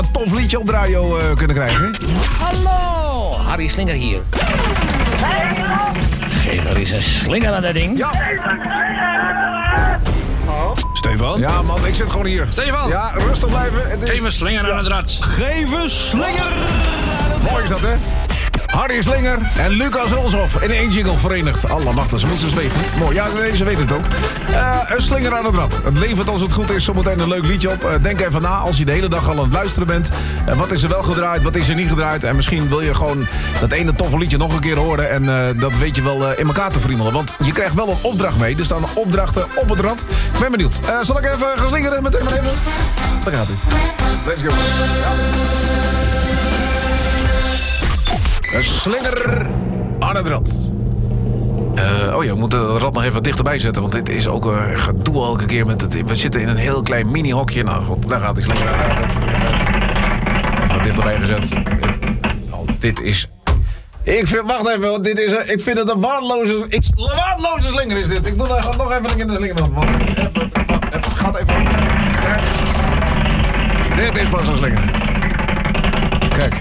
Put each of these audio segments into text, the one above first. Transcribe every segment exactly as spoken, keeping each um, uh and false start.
een tof liedje op de radio uh, kunnen krijgen. Hallo, Harry Slinger hier. Geef er eens een slinger aan dat ding. Ja. Stefan? Ja man, ik zit gewoon hier. Stefan? Ja, rustig blijven. Het is... Geef een slinger aan het rad. Geef een slinger aan het rad. Mooi is dat, hè? Harry Slinger en Lucas Rolshoff in één jingle verenigd. Allemachtig, ze moeten het weten. Mooi, ja, nee, ze weten het ook. Uh, een slinger aan het rad. Het levert als het goed is zometeen een leuk liedje op. Uh, denk even na als je de hele dag al aan het luisteren bent. Uh, wat is er wel gedraaid, wat is er niet gedraaid. En misschien wil je gewoon dat ene toffe liedje nog een keer horen. En uh, dat weet je wel uh, in elkaar te friemelen. Want je krijgt wel een opdracht mee. Er staan opdrachten op het rad. Ik ben benieuwd. Uh, zal ik even gaan slingeren meteen maar even? Daar gaat hij. Let's go. Ja. Een slinger aan het rad. Uh, oh ja, we moeten het rad nog even wat dichterbij zetten. Want dit is ook een gedoe elke keer met het... We zitten in een heel klein mini-hokje. Nou goed, daar gaat die slinger. Even wat dichterbij gezet. Oh, dit is... Ik vind... Wacht even, want dit is... Ik vind het een waardeloze... Ik, waardeloze slinger is dit. Ik doe daar nog even in de slinger. Want even, het gaat even... Kijk eens. Dit is pas een slinger. Kijk.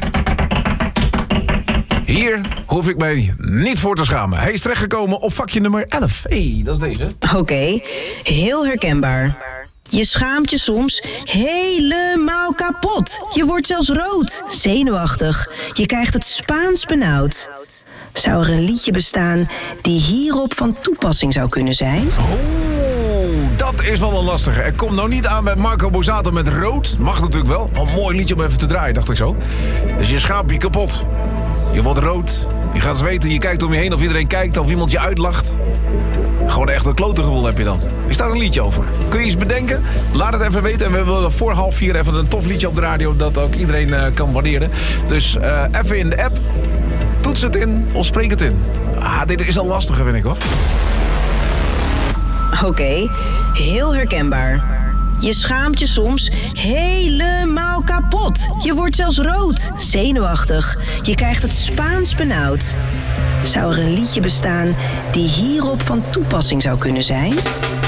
Hier hoef ik mij niet voor te schamen. Hij is terechtgekomen op vakje nummer elf. Hé, hey, dat is deze. Oké, okay, heel herkenbaar. Je schaamt je soms helemaal kapot. Je wordt zelfs rood, zenuwachtig. Je krijgt het Spaans benauwd. Zou er een liedje bestaan die hierop van toepassing zou kunnen zijn? Oeh, dat is wel een lastige. Er komt nou niet aan met Marco Borsato met rood. Mag natuurlijk wel. Een mooi liedje om even te draaien, dacht ik zo. Dus je schaamt je kapot. Je wordt rood, je gaat zweten, je kijkt om je heen of iedereen kijkt, of iemand je uitlacht. Gewoon echt een klote gevoel heb je dan. Is daar een liedje over? Kun je iets bedenken? Laat het even weten. En we willen voor half vier even een tof liedje op de radio dat ook iedereen uh, kan waarderen. Dus uh, even in de app, toets het in of spreek het in. Ah, dit is een lastige, vind ik hoor. Oké, okay, heel herkenbaar. Je schaamt je soms helemaal kapot. Je wordt zelfs rood, zenuwachtig. Je krijgt het Spaans benauwd. Zou er een liedje bestaan die hierop van toepassing zou kunnen zijn?